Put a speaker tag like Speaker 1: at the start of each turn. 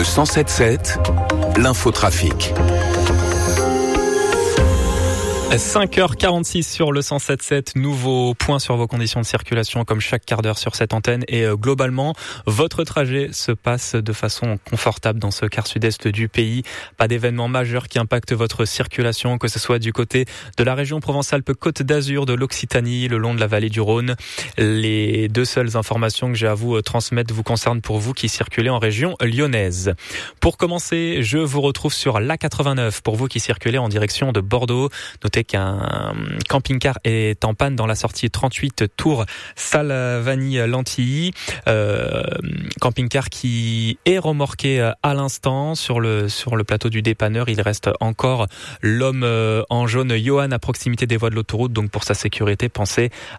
Speaker 1: 107.7, l'infotrafic.
Speaker 2: 5h46 sur le 107.7, nouveau point sur vos conditions de circulation comme chaque quart d'heure sur cette antenne et globalement, votre trajet se passe de façon confortable dans ce quart sud-est du pays. Pas d'événements majeurs qui impactent votre circulation, que ce soit du côté de la région Provence-Alpes-Côte d'Azur, de l'Occitanie, le long de la vallée du Rhône. Les deux seules informations que j'ai à vous transmettre vous concernent pour vous qui circulez en région lyonnaise. Pour commencer, je vous retrouve sur l'A89 pour vous qui circulez en direction de Bordeaux. Notez qu'un camping-car est en panne dans la sortie 38 Tours Salvani-Lantilly. Camping-car qui est remorqué à l'instant sur le plateau du dépanneur. Il reste encore l'homme en jaune Johan à proximité des voies de l'autoroute. Donc pour sa sécurité, pensez